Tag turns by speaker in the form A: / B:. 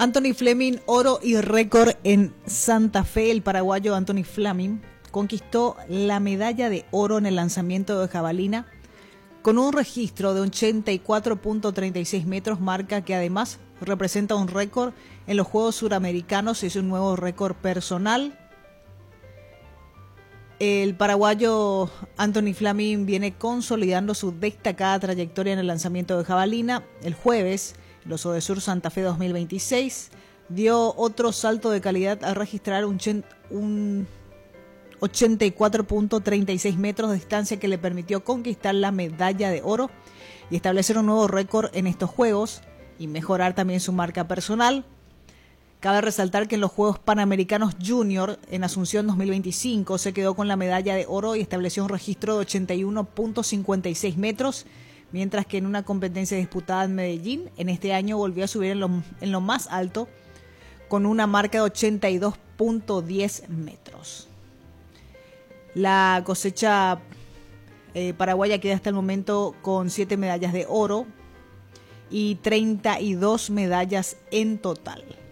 A: Anthony Fleming, oro y récord en Santa Fe. El paraguayo Anthony Fleming conquistó la medalla de oro en el lanzamiento de jabalina con un registro de 84.36 metros, marca que además representa un récord en los Juegos Suramericanos y es un nuevo récord personal. El paraguayo Anthony Fleming viene consolidando su destacada trayectoria en el lanzamiento de jabalina. El jueves, los Odesur Santa Fe 2026 dio otro salto de calidad al registrar un 84.36 metros de distancia que le permitió conquistar la medalla de oro y establecer un nuevo récord en estos Juegos y mejorar también su marca personal. Cabe resaltar que en los Juegos Panamericanos Junior en Asunción 2025 se quedó con la medalla de oro y estableció un registro de 81.56 metros, mientras que en una competencia disputada en Medellín, en este año volvió a subir en lo más alto con una marca de 82.10 metros. La cosecha paraguaya queda hasta el momento con 7 medallas de oro y 32 medallas en total.